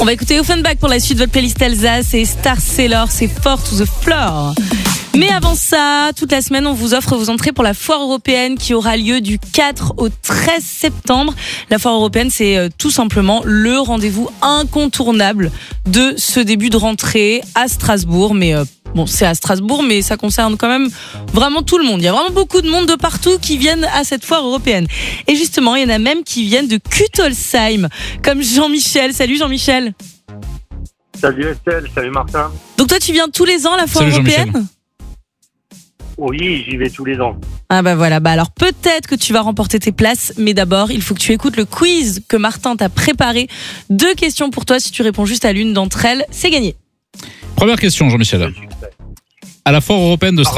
On va écouter Offenbach pour la suite de votre playlist Alsace et Star Sailor, c'est Fort to the Floor. Mais avant ça, toute la semaine, on vous offre vos entrées pour la foire européenne qui aura lieu du 4 au 13 septembre. La foire européenne, c'est tout simplement le rendez-vous incontournable de ce début de rentrée à Strasbourg. Mais bon, c'est à Strasbourg, mais ça concerne quand même vraiment tout le monde. Il y a vraiment beaucoup de monde de partout qui viennent à cette foire européenne. Et justement, il y en a même qui viennent de Kuttolsheim, comme Jean-Michel. Salut Jean-Michel. Salut Estelle, salut Martin. Donc toi, tu viens tous les ans à la foire Salut européenne ? Oui, j'y vais tous les ans. Ah bah voilà, alors peut-être que tu vas remporter tes places, mais d'abord, il faut que tu écoutes le quiz que Martin t'a préparé. 2 questions pour toi, si tu réponds juste à l'une d'entre elles, c'est gagné. Première question, Jean-Michel. À la foire européenne de Strasbourg,